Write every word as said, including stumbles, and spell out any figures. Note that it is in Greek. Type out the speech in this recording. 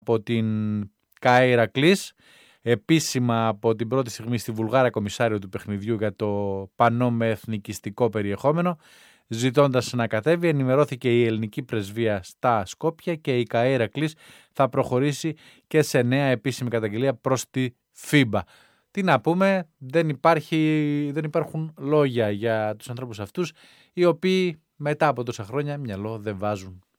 από την ΚΑΕ Ηρακλής, επίσημα από την πρώτη στιγμή στη Βουλγάρα κομισάριο του παιχνιδιού για το πανό με εθνικιστικό περιεχόμενο, ζητώντας να κατέβει. Ενημερώθηκε η ελληνική πρεσβεία στα Σκόπια και η ΚΑΕ Ηρακλής θα προχωρήσει και σε νέα επίσημη καταγγελία προς τη φίμπα. Τι να πούμε, δεν, υπάρχει, δεν υπάρχουν λόγια για τους ανθρώπους αυτούς, οι οποίοι μετά από τόσα χρόνια μυαλό δεν βάζουν.